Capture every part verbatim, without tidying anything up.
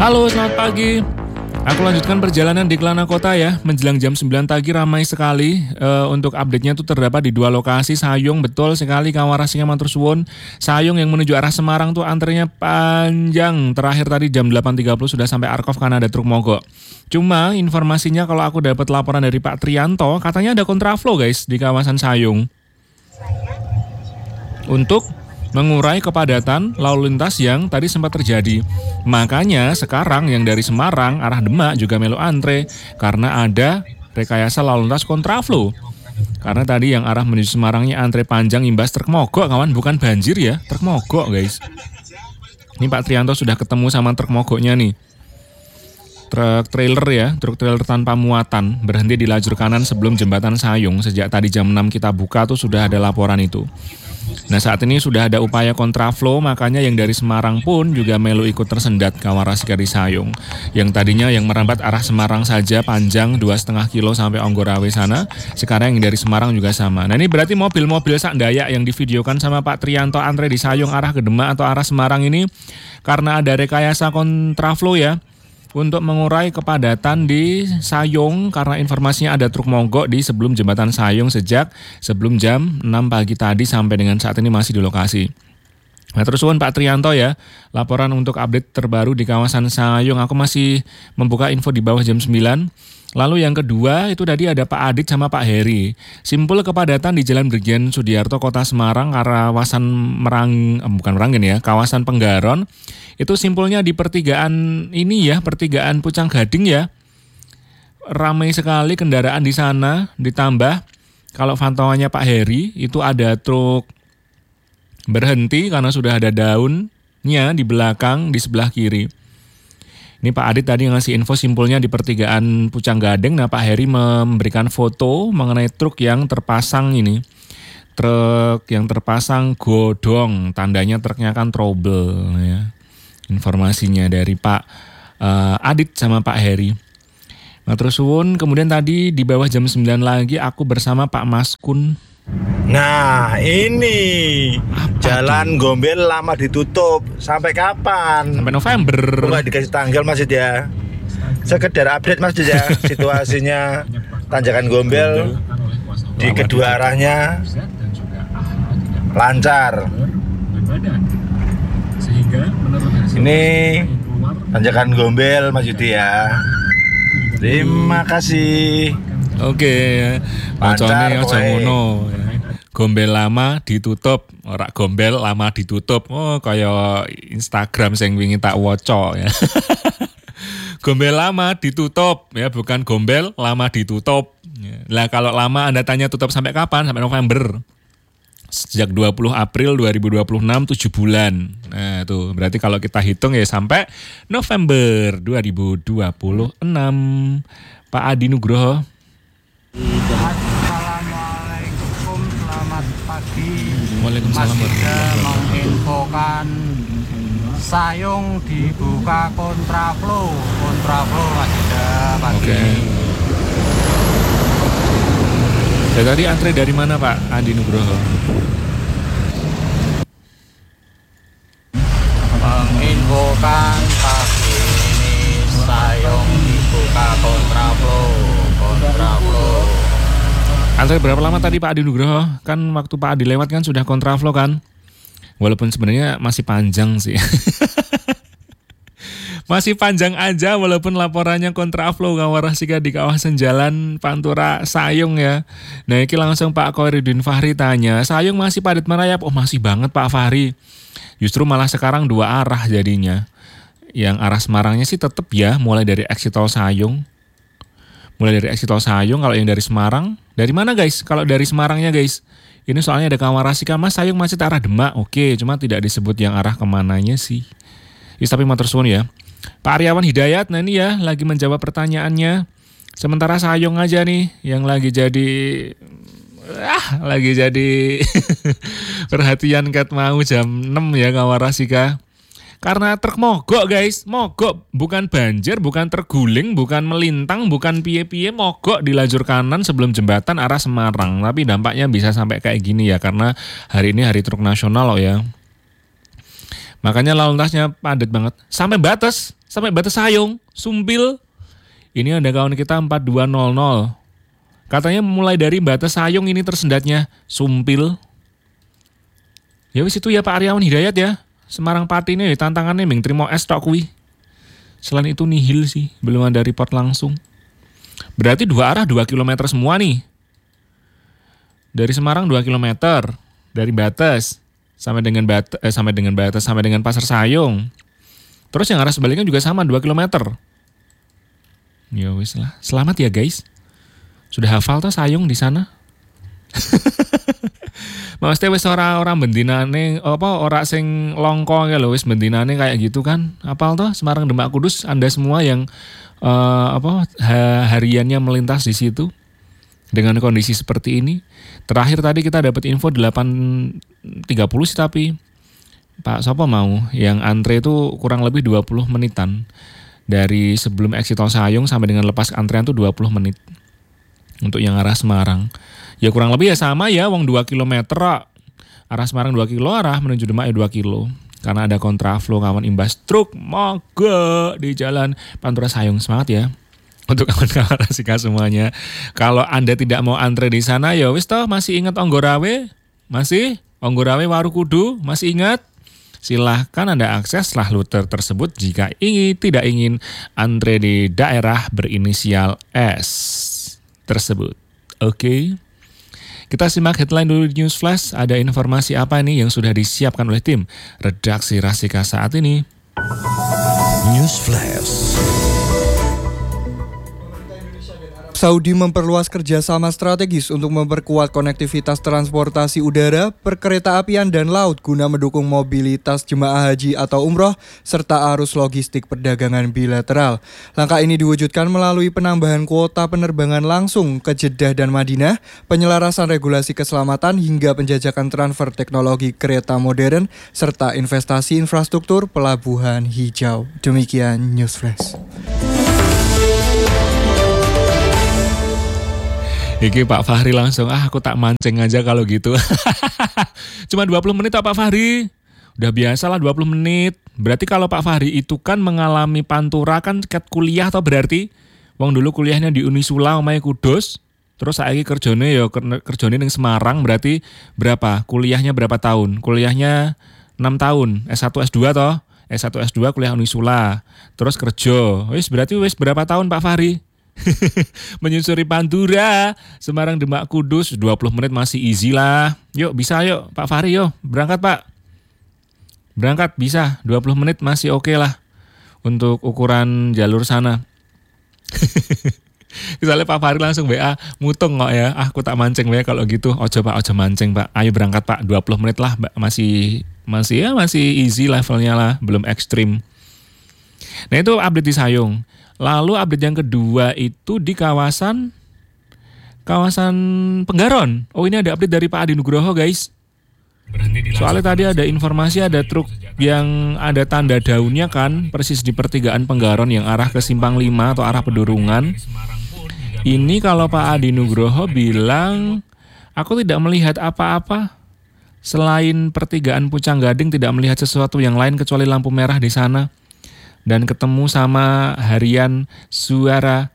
Halo, selamat pagi. Aku lanjutkan perjalanan di Kelana Kota ya. Menjelang jam sembilan pagi ramai sekali. E, untuk update-nya itu terdapat di dua lokasi. Sayung betul sekali Kawarasika matur suwun. Sayung yang menuju arah Semarang tuh antrenya panjang. Terakhir tadi jam delapan tiga puluh sudah sampai Arkov karena ada truk mogok. Cuma informasinya kalau aku dapat laporan dari Pak Trianto, katanya ada kontraflow guys di kawasan Sayung. Untuk mengurai kepadatan lalu lintas yang tadi sempat terjadi. Makanya sekarang yang dari Semarang arah Demak juga melu antre karena ada rekayasa lalu lintas kontraflow. Karena tadi yang arah menuju Semarangnya antre panjang imbas truk mogok kawan, bukan banjir ya, truk mogok guys. Ini Pak Trianto sudah ketemu sama truk mogoknya nih. Truk trailer ya, truk trailer tanpa muatan berhenti di lajur kanan sebelum jembatan Sayung. Sejak tadi jam enam kita buka tuh sudah ada laporan itu. Nah saat ini sudah ada upaya kontraflow, makanya yang dari Semarang pun juga melu ikut tersendat Kawarasika di Sayung. Yang tadinya yang merambat arah Semarang saja panjang dua koma lima kilo sampai Onggorawe sana, sekarang yang dari Semarang juga sama. Nah ini berarti mobil-mobil sak Dayak yang divideokan sama Pak Trianto antre di Sayung arah ke Demak atau arah Semarang ini karena ada rekayasa kontraflow ya. Untuk mengurai kepadatan di Sayung karena informasinya ada truk mogok di sebelum jembatan Sayung sejak sebelum jam enam pagi tadi sampai dengan saat ini masih di lokasi. Nah terus Pak Trianto ya, laporan untuk update terbaru di kawasan Sayung. Aku masih membuka info di bawah jam sembilan. Lalu yang kedua itu tadi ada Pak Adit sama Pak Heri. Simpul kepadatan di Jalan Brigjen Sudiarto Kota Semarang kawasan Merang eh, bukan Meranggen ya, kawasan Penggaron. Itu simpulnya di pertigaan ini ya, pertigaan Pucang Gading ya. Ramai sekali kendaraan di sana, ditambah kalau pantauannya Pak Heri itu ada truk berhenti karena sudah ada daunnya di belakang di sebelah kiri. Ini Pak Adit tadi ngasih info simpulnya di pertigaan Pucang Gading. Nah Pak Heri memberikan foto mengenai truk yang terpasang ini. Truk yang terpasang godong, tandanya truknya kan trouble ya. Informasinya dari Pak uh, Adit sama Pak Heri. Nah terus suwun, kemudian tadi di bawah jam sembilan lagi aku bersama Pak Maskun. Nah ini Apa Jalan tuh? Gombel lama ditutup. Sampai kapan? Sampai November. Enggak dikasih tanggal Mas Did ya. Sekedar update Mas Did ya. Situasinya Tanjakan Gombel di kedua arahnya lancar. Ini Tanjakan Gombel Mas Yudi ya. Terima kasih. Oke, Lancar, bacone aja woy. ngono. Gombel lama ditutup, ora gombel lama ditutup. Oh, kaya Instagram sing wingi tak waca ya. Gombel lama ditutup ya, bukan gombel lama ditutup. Lah kalau lama Anda tanya tutup sampai kapan? Sampai November. Sejak dua puluh April dua ribu dua puluh enam, tujuh bulan. Nah, tuh berarti kalau kita hitung ya sampai November dua ribu dua puluh enam. Pak Adi Nugroho. Assalamualaikum, selamat pagi. Waalaikumsalam Mas Ida warahmatullahi menginfokan Sayung dibuka kontraflow. Kontraflow Mas Ida pagi. Oke. Ya, tadi antre dari mana Pak Adi Nugroho? Menginfokan pagi ini Sayung dibuka kontraflow. Kontraflow. Antre berapa lama tadi Pak Adi Nugroho? Kan waktu Pak Adi lewat kan sudah kontraflow kan? Walaupun sebenarnya masih panjang sih. Masih panjang aja walaupun laporannya kontraflow Kawarasika di kawasan Jalan Pantura Sayung ya. Nah ini langsung Pak Khairuddin Fahri tanya, Sayung masih padat merayap? Oh masih banget Pak Fahri. Justru malah sekarang dua arah jadinya. Yang arah Semarangnya sih tetap ya, mulai dari exit tol Sayung. Mulai dari exit tol Sayung, kalau yang dari Semarang. Dari mana guys? Kalau dari Semarangnya guys. Ini soalnya ada Kawarasika, Mas Sayung masih ke arah Demak. Oke, cuma tidak disebut yang arah kemananya sih. Is, tapi matur suwun ya. Pak Aryawan Hidayat, nah ini ya lagi menjawab pertanyaannya. Sementara Sayung aja nih yang lagi jadi ah lagi jadi perhatian kat mau jam enam ya Kawarasika. Karena truk mogok guys, mogok bukan banjir, bukan terguling, bukan melintang, bukan piye-piye, mogok di lajur kanan sebelum jembatan arah Semarang. Tapi dampaknya bisa sampai kayak gini ya karena hari ini hari truk nasional loh ya. Makanya lalu lintasnya padat banget. Sampai batas, sampai batas Sayung, Sumpil. Ini ada kawan kita empat dua nol nol. Katanya mulai dari batas Sayung ini tersendatnya Sumpil. Ya wis itu ya Pak Aryawan Hidayat ya. Semarang Pati ini tantangannya ming trimo es tok kuwi. Selain itu nihil sih, belum ada report langsung. Berarti dua arah dua kilometer semua nih. Dari Semarang dua kilometer, dari batas sampai dengan batas eh, sampai dengan batas sampai dengan Pasar Sayung. Terus yang arah sebaliknya juga sama dua kilometer. Ya wis lah. Selamat ya guys. Sudah hafal tuh Sayung di sana? Maksudnya wis ora ora bendinane apa ora sing longko ya lho wis bendinane kayak gitu kan. Apal toh Semarang Demak Kudus Anda semua yang uh, apa ha, hariannya melintas di situ dengan kondisi seperti ini. Terakhir tadi kita dapat info delapan tiga puluh sih tapi Pak Sopo mau yang antre itu kurang lebih dua puluh menitan. Dari sebelum exit tol Sayung sampai dengan lepas antrean tuh dua puluh menit. Untuk yang arah Semarang. Ya kurang lebih ya sama ya, wong dua kilometer. Arah Semarang dua kilo, arah menuju Demak ya dua kilo. Karena ada kontraflow kawan imbas truk mogok di jalan Pantura Sayung. Semangat ya. Untuk kawan-kawan Rasika semuanya. Kalau Anda tidak mau antre di sana ya wis toh masih ingat Onggorawe? Masih? Onggorawe Warukudu? Masih ingat? Silahkan Anda akses lah rute tersebut jika ingin tidak ingin antre di daerah berinisial S tersebut. Oke. Okay. Kita simak headline dulu di News Flash. Ada informasi apa nih yang sudah disiapkan oleh tim redaksi Rasika saat ini? News Flash. Saudi memperluas kerjasama strategis untuk memperkuat konektivitas transportasi udara, perkereta-apian, dan laut guna mendukung mobilitas jemaah haji atau umroh, serta arus logistik perdagangan bilateral. Langkah ini diwujudkan melalui penambahan kuota penerbangan langsung ke Jeddah dan Madinah, penyelarasan regulasi keselamatan, hingga penjajakan transfer teknologi kereta modern, serta investasi infrastruktur pelabuhan hijau. Demikian News Flash. Iki Pak Fahri langsung, ah aku tak mancing aja kalau gitu. Cuma dua puluh menit Pak Fahri. Udah biasa lah dua puluh menit. Berarti kalau Pak Fahri itu kan mengalami pantura kan ket kuliah atau berarti wong dulu kuliahnya di Unisula omahe Kudus. Terus saiki kerjane ya kerjane ning Semarang, berarti berapa? Kuliahnya berapa tahun? Kuliahnya enam tahun, S satu S dua toh. S satu S dua kuliah Unisula. Terus kerja. Wis berarti wis berapa tahun Pak Fahri? Menyusuri Pantura Semarang Demak Kudus dua puluh menit masih easy lah. Yuk bisa yuk Pak Fahri yuk berangkat Pak. Berangkat bisa dua puluh menit masih oke okay lah untuk ukuran jalur sana. Misalnya Pak Fahri langsung W A mutung kok ya. Ah, aku tak mancing ya kalau gitu. Ojo Pak, ojo mancing Pak. Ayo berangkat Pak, dua puluh menit lah masih masih ya masih easy levelnya lah, belum ekstrim. Nah itu update di Sayung. Lalu update yang kedua itu di kawasan kawasan Penggaron. Oh ini ada update dari Pak Adi Nugroho guys. Soalnya tadi ada informasi ada truk yang ada tanda daunnya kan persis di pertigaan Penggaron yang arah ke Simpang lima atau arah Pedurungan. Ini kalau Pak Adi Nugroho bilang aku tidak melihat apa-apa selain pertigaan Pucang Gading, tidak melihat sesuatu yang lain kecuali lampu merah di sana. Dan ketemu sama harian suara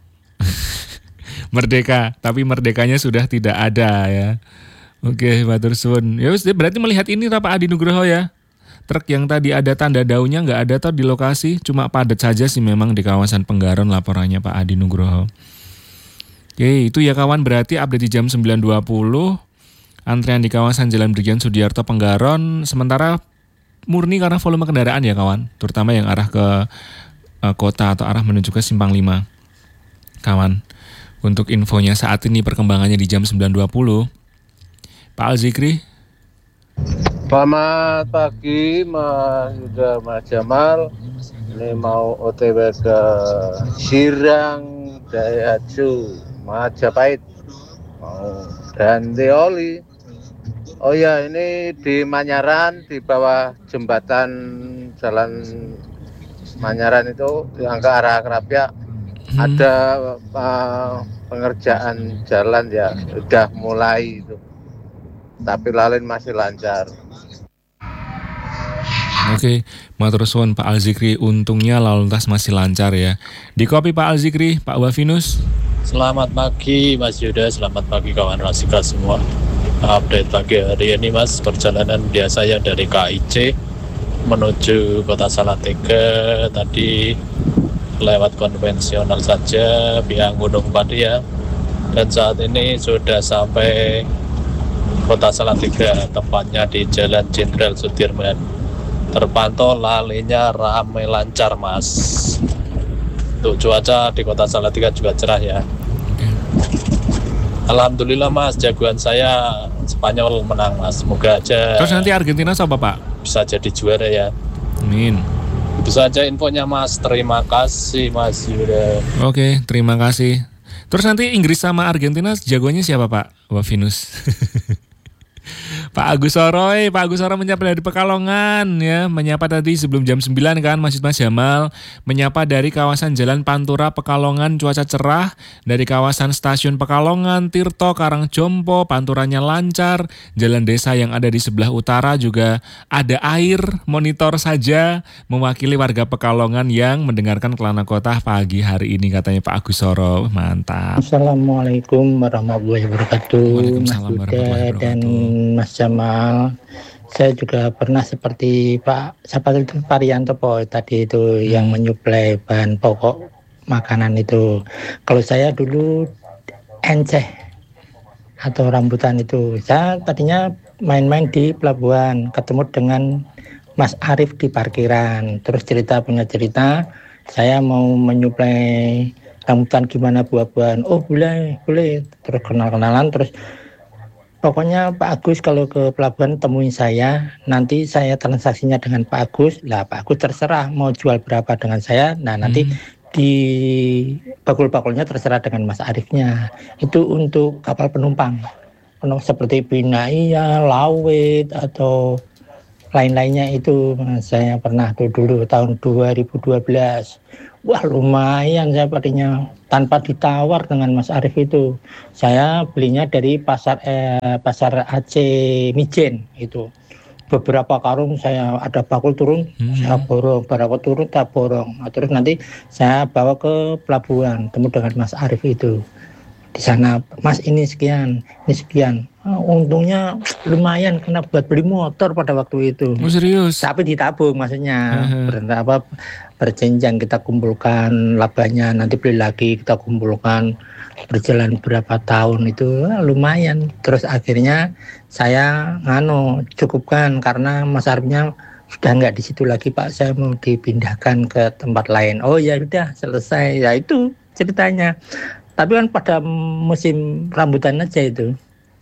Merdeka, tapi Merdekanya sudah tidak ada ya. Oke, matur suwun. Ya wis berarti melihat ini Pak Adi Nugroho ya. Truk yang tadi ada tanda daunnya nggak ada toh di lokasi, cuma padat saja sih memang di kawasan Penggaron laporannya Pak Adi Nugroho. Oke, itu ya kawan, berarti update di jam sembilan dua puluh. Antrean di kawasan Jalan Brigjen Sudiarto Penggaron sementara murni karena volume kendaraan ya kawan, terutama yang arah ke uh, kota atau arah menuju ke Simpang lima. Kawan, untuk infonya saat ini perkembangannya di jam sembilan dua puluh. Pak Al-Zikri. Selamat pagi Mas Yuda, Mas Jamal. Ini mau O T W ke Sirang, Daihatsu, Majapahit. Mau ganti oli. Oh ya, ini di Manyaran, di bawah jembatan Jalan Manyaran itu yang ke arah Krapyak hmm. ada uh, pengerjaan jalan ya, sudah mulai itu. Tapi lalin masih lancar. Nah Oke, matur suwun Pak Alzikri, untungnya lalu lintas masih lancar ya. Di kopi Pak Alzikri, Pak Wafinus. Selamat pagi Mas Yuda, selamat pagi kawan Rasika semua. Update pagi hari ini Mas, perjalanan biasa ya dari K I C menuju Kota Salatiga tadi lewat konvensional saja via Gunung Pati ya. Dan saat ini sudah sampai Kota Salatiga, tepatnya di Jalan Jenderal Sudirman. Terpantau lalinya ramai lancar Mas. Untuk cuaca di Kota Salatiga juga cerah ya. Alhamdulillah Mas, jagoan saya Spanyol menang Mas. Semoga aja. Terus nanti Argentina siapa Pak? Bisa jadi juara ya. Amin. Itu saja infonya Mas. Terima kasih Mas Yuda. Oke, terima kasih. Terus nanti Inggris sama Argentina jagoannya siapa Pak Wafinus? Pak Agus Soroy, Pak Agus Soroy menyapa dari Pekalongan ya, menyapa tadi sebelum jam sembilan kan Masjid Mas Jamal, menyapa dari kawasan Jalan Pantura Pekalongan cuaca cerah, dari kawasan Stasiun Pekalongan, Tirto, Karangjompo, panturannya lancar, jalan desa yang ada di sebelah utara juga ada air, monitor saja, mewakili warga Pekalongan yang mendengarkan Kelana Kota pagi hari ini katanya Pak Agus Soroy, mantap. Assalamualaikum warahmatullahi wabarakatuh, Mas Yuda dan Mas Jamal. Saya juga pernah seperti Pak siapa itu Parianto Po tadi itu hmm. yang menyuplai bahan pokok makanan itu. Kalau saya dulu enceh atau rambutan itu, saya tadinya main-main di pelabuhan, ketemu dengan Mas Arif di parkiran, terus cerita punya cerita, saya mau menyuplai rambutan gimana buah-buahan, oh boleh boleh, terus kenal-kenalan, terus pokoknya Pak Agus kalau ke pelabuhan temuin saya, nanti saya transaksinya dengan Pak Agus. Lah Pak Agus terserah mau jual berapa dengan saya. Nah nanti hmm. di bakul-bakulnya terserah dengan Mas Arifnya. Itu untuk kapal penumpang, penumpang seperti Binaia, Lawit atau lain-lainnya itu. Saya pernah tuh dulu tahun dua ribu dua belas. Wah lumayan saya padinya tanpa ditawar dengan Mas Arif itu. Saya belinya dari pasar eh, pasar Aceh Mijen itu. Beberapa karung saya ada bakul turun, hmm. saya borong, beberapa turun tak borong. Nah, terus nanti saya bawa ke pelabuhan, temu dengan Mas Arif itu. Di sana, Mas ini sekian, ini sekian. Oh, untungnya lumayan karena buat beli motor pada waktu itu. Oh, serius? Tapi ditabung maksudnya. Uh-huh. Ber- apa, berjenjang kita kumpulkan labanya, nanti beli lagi kita kumpulkan, berjalan berapa tahun itu lumayan. Terus akhirnya saya ngano cukupkan karena Mas Arifnya sudah nggak di situ lagi Pak, saya mau dipindahkan ke tempat lain. Oh ya udah selesai, ya itu ceritanya. Tapi kan pada musim rambutan aja itu.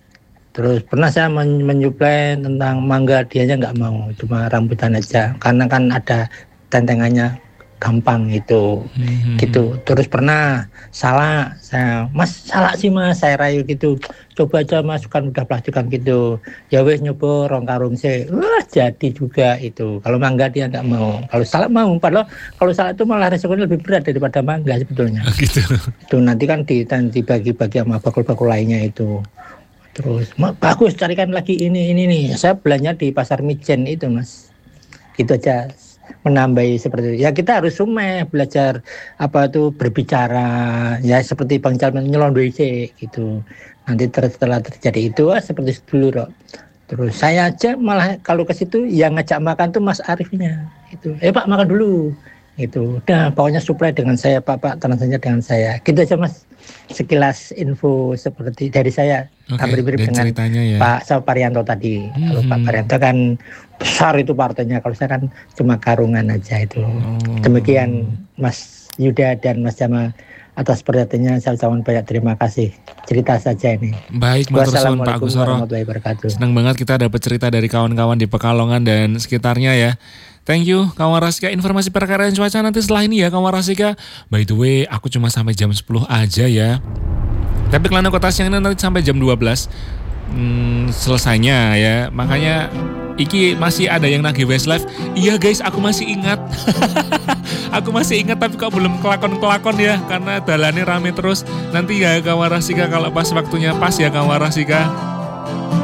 Terus pernah saya men- menyuplai tentang mangga, dianya nggak mau, cuma rambutan aja. Karena kan ada tentengannya gampang gitu, hmm. gitu. Terus pernah salah, saya Mas salah sih Mas, saya rayu gitu. Coba aja masukkan udah plastikan gitu. Ya wes nyoba rong karung sih, wah jadi juga itu. Kalau mangga dia nggak mau, kalau salah mau. Padahal kalau salah itu malah resikonya lebih berat daripada mangga sebetulnya. Gitu. Itu nanti kan dibagi-bagi sama bakul-bakul lainnya itu. Terus bagus carikan lagi ini ini nih. Saya belanja di pasar Mijen itu Mas. Gitu aja. Menambahi seperti itu. Ya kita harus sumeh belajar apa itu berbicara ya seperti Bang Calman nyelon W C gitu. Nanti ter- setelah terjadi itu ah, seperti dulu Rok. Terus saya aja malah kalau ke situ yang ngajak makan tuh Mas Arifnya itu. Eh Pak makan dulu. Itu. Udah pokoknya suplai dengan saya Pak Pak transaksinya dengan saya. Gitu aja Mas. Sekilas info seperti dari saya. Oke, mirip dengan ya. Pak Parianto tadi. Hmm. Kalau Pak Parianto kan besar itu partainya, kalau saya kan cuma karungan aja itu. Oh. Demikian Mas Yuda dan Mas Jamal atas perhatiannya, saya ucapkan banyak terima kasih. Cerita saja ini. Baik, matur suwun Pak Agus Soro. Senang banget kita dapat cerita dari kawan-kawan di Pekalongan dan sekitarnya ya. Thank you kawan Rasika, informasi perkiraan cuaca nanti setelah ini ya kawan Rasika. By the way, aku cuma sampai jam sepuluh aja ya. Tapi Kelana Kota siang nanti sampai jam dua belas hmm, selesainya ya. Makanya iki masih ada yang nagih Westlife. Iya guys, aku masih ingat. Aku masih ingat tapi kok belum kelakon-kelakon ya. Karena dalannya rame terus. Nanti ya kawan Rasika kalau pas waktunya pas ya kawan Rasika.